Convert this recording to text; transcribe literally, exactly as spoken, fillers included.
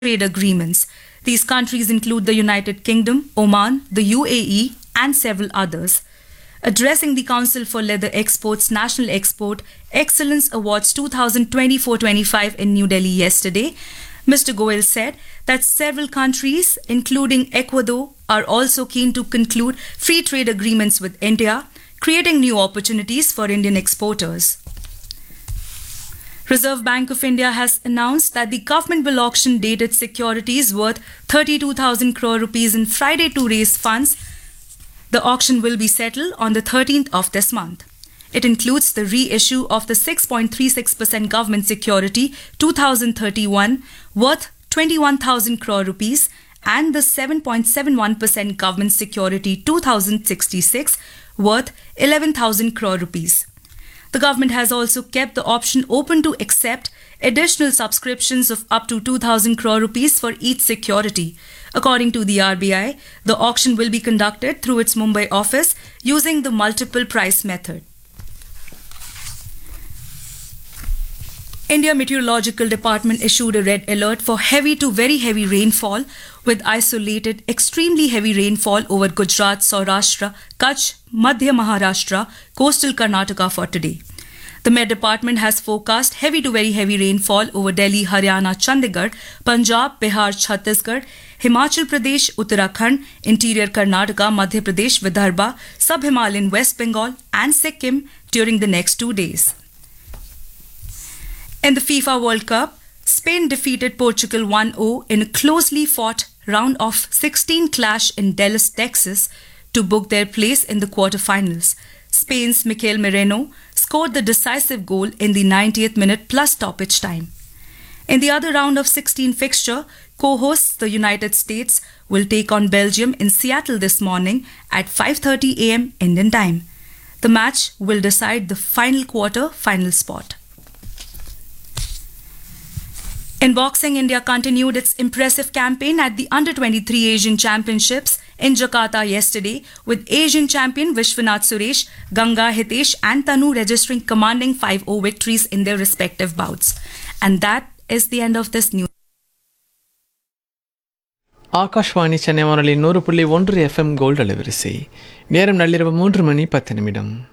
trade agreements. These countries include the United Kingdom, Oman, the U A E, and several others. Addressing the Council for Leather Exports National Export Excellence Awards twenty twenty-four twenty-five in New Delhi yesterday, Mister Goel said that several countries, including Ecuador, are also keen to conclude free trade agreements with India, creating new opportunities for Indian exporters. Reserve Bank of India has announced that the government will auction dated securities worth thirty-two thousand crore rupees on Friday to raise funds. The auction will be settled on the thirteenth of this month. It includes the reissue of the six point three six percent government security twenty thirty-one worth twenty-one thousand crore rupees and the seven point seven one percent government security twenty sixty-six worth eleven thousand crore rupees. The government has also kept the option open to accept additional subscriptions of up to two thousand crore rupees for each security. According to the R B I, the auction will be conducted through its Mumbai office using the multiple price method. India Meteorological Department issued a red alert for heavy to very heavy rainfall with isolated extremely heavy rainfall over Gujarat, Saurashtra, Kutch, Madhya Maharashtra, coastal Karnataka for today. The Met Department has forecast heavy to very heavy rainfall over Delhi, Haryana, Chandigarh, Punjab, Bihar, Chhattisgarh, Himachal Pradesh, Uttarakhand, Interior Karnataka, Madhya Pradesh, Vidarbha, Sub-Himalayan West Bengal and Sikkim during the next two days. In the FIFA World Cup, Spain defeated Portugal one nil in a closely fought round of sixteen clash in Dallas, Texas to book their place in the quarterfinals. Spain's Mikel Merino scored the decisive goal in the ninetieth minute plus stoppage time. In the other round of sixteen fixture, co-hosts the United States will take on Belgium in Seattle this morning at five thirty a m Indian time. The match will decide the final quarter final spot. In boxing, India continued its impressive campaign at the under twenty-three Asian Championships in Jakarta yesterday, with Asian champion Vishwanath Suresh, Ganga Hitesh and Tanu registering commanding five nil victories in their respective bouts. And that is the end of this news. Akashvani Chennai வானொலி நூறு புள்ளி ஒன்று FM gold அலைவரிசை நேரம் நள்ளிரவு மூன்று மணி பத்து நிமிடம்.